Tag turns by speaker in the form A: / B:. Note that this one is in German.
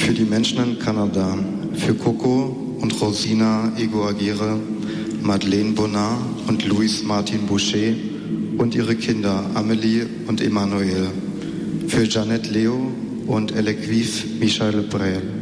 A: Für die Menschen in Kanada, für Coco und Rosina Ego-Aguirre, Madeleine Bonnard und Louis Martin Boucher und ihre Kinder Amelie und Emmanuel. Für Jeanette Leo und Elequive Michael Brel.